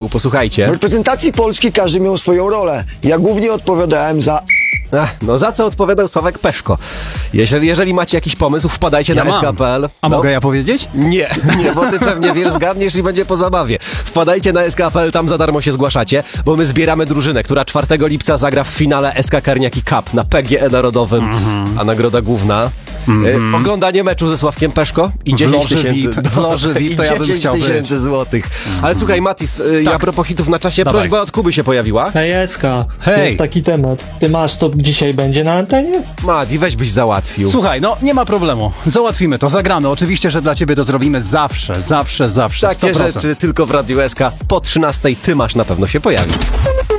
posłuchajcie. W reprezentacji Polski każdy miał swoją rolę. Ja głównie odpowiadałem za... No za co odpowiadał Sławek Peszko? Jeżeli macie jakiś pomysł, wpadajcie na SK.pl. A mogę ja powiedzieć? Nie, bo ty pewnie wiesz, zgadniesz i będzie po zabawie. Wpadajcie na SK.pl, tam za darmo się zgłaszacie, bo my zbieramy drużynę, która 4 lipca zagra w finale SK Karniaki Cup na PGE Narodowym, a nagroda główna oglądanie meczu ze Sławkiem Peszko i 10 tysięcy. W loży VIP to ja bym chciał być. 10 tysięcy złotych. Ale słuchaj, Matis, a propos hitów na czasie, Dawaj. prośba od Kuby się pojawiła. Hej, Eska, Hej. jest taki temat. Ty masz, to dzisiaj będzie na antenie? Mati, weź byś załatwił. Słuchaj, no nie ma problemu. Załatwimy to, zagramy. Oczywiście, że dla ciebie to zrobimy zawsze. Takie 100%. rzeczy tylko w Radiu SK po 13 ty masz na pewno się pojawi.